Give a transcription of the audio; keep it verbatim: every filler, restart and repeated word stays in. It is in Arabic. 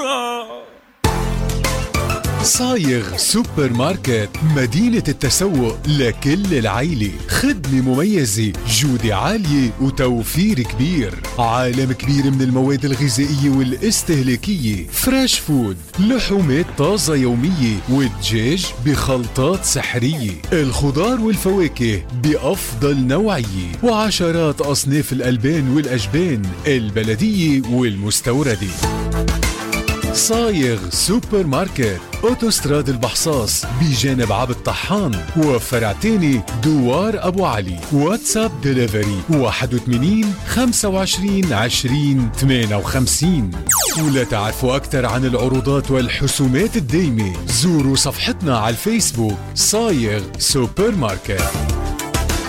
صايغ سوبر ماركت، مدينة التسوق لكل العيلة. خدمة مميزة، جودة عالية وتوفير كبير. عالم كبير من المواد الغذائية والاستهلاكية. فريش فود، لحومات طازة يومية، والدجاج بخلطات سحرية. الخضار والفواكه بأفضل نوعية، وعشرات أصناف الألبان والأجبان البلدية والمستوردة. صايغ سوبر ماركت، اوتوستراد البحصاص بجانب عبد طحان، وفرع تاني دوار ابو علي. واتساب ديليفري واحد وثمانين خمسة وعشرين عشرين ثمانية وخمسين. ولا تعرفوا اكثر عن العروضات والحسومات الدايمة، زوروا صفحتنا على الفيسبوك صايغ سوبر ماركت.